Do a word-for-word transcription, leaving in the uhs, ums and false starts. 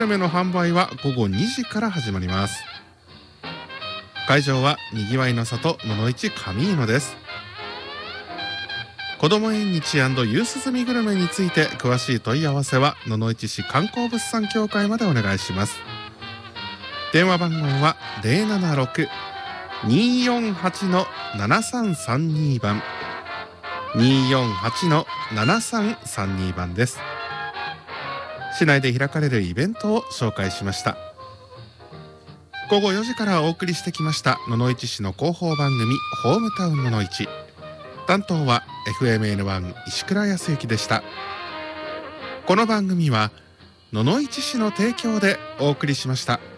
グルメの販売はごごにじから始まります。会場はにぎわいの里野々市上井野です。子ども縁日&夕涼みグルメについて詳しい問い合わせは野々市市観光物産協会までお願いします。電話番号は ゼロななろく にーよんはち ななさんさんに 番 にーよんはち ななさんさんに 番です。市内で開かれるイベントを紹介しました。ごごよじからお送りしてきました野々市市の広報番組ホームタウン野々市。担当は エフエムエヌワン 石倉康之でした。この番組は野々市市の提供でお送りしました。